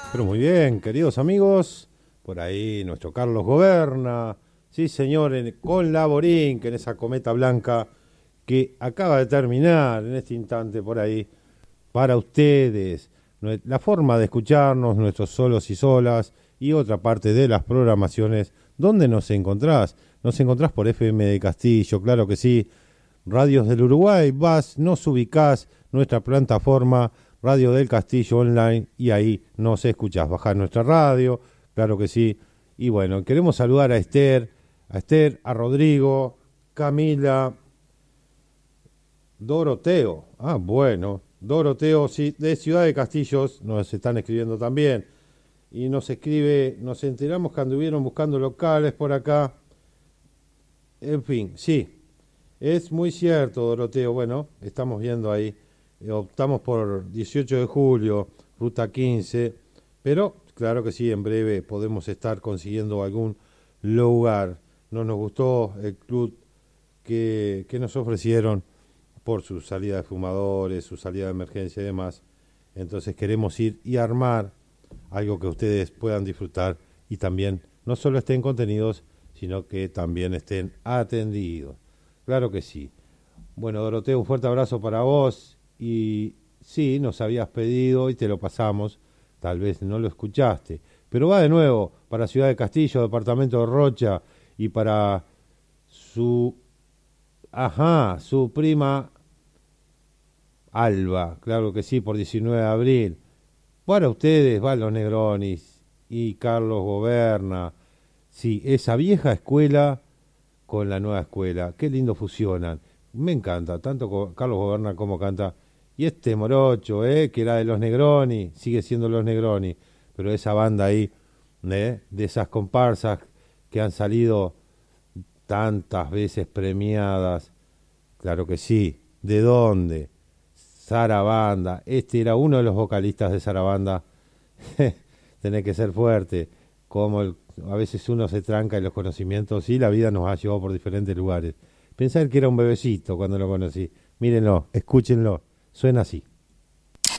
Pero muy bien, queridos amigos, por ahí nuestro Carlos Goberna, sí señor, con la Borín, que en esa cometa blanca que acaba de terminar en este instante por ahí, para ustedes, la forma de escucharnos, nuestros solos y solas, y otra parte de las programaciones, ¿dónde nos encontrás? Nos encontrás por FM de Castillo, claro que sí, Radios del Uruguay, vas, nos ubicás, nuestra plataforma Radio del Castillo Online, y ahí nos escuchás, bajás nuestra radio, claro que sí. Y bueno, queremos saludar a Esther, a Rodrigo, Camila, Doroteo, bueno, Doroteo, sí, de Ciudad de Castillos, nos están escribiendo también. Y nos escribe, nos enteramos que anduvieron buscando locales por acá. En fin, sí, es muy cierto, Doroteo. Bueno, estamos viendo ahí. Optamos por 18 de julio, ruta 15. Pero claro que sí, en breve podemos estar consiguiendo algún lugar. No nos gustó el club que nos ofrecieron por su salida de fumadores, su salida de emergencia y demás. Entonces queremos ir y armar algo que ustedes puedan disfrutar y también no solo estén contenidos, sino que también estén atendidos. Claro que sí. Bueno, Doroteo, un fuerte abrazo para vos. Y sí, nos habías pedido y te lo pasamos. Tal vez no lo escuchaste. Pero va de nuevo para Ciudad de Castillo, departamento de Rocha, y para su, su prima Alba. Claro que sí, por 19 de abril. Para ustedes van los Negronis y Carlos Goberna. Sí, esa vieja escuela con la nueva escuela. Qué lindo fusionan. Me encanta, tanto Carlos Goberna como canta. Y este morocho, que era de los Negroni, sigue siendo los Negroni. Pero esa banda ahí, de esas comparsas que han salido tantas veces premiadas. Claro que sí. ¿De dónde? Sarabanda. Este era uno de los vocalistas de Sarabanda. Tenés que ser fuerte. A veces uno se tranca en los conocimientos y la vida nos ha llevado por diferentes lugares. Pensar que era un bebecito cuando lo conocí. Mírenlo, escúchenlo. Suena así.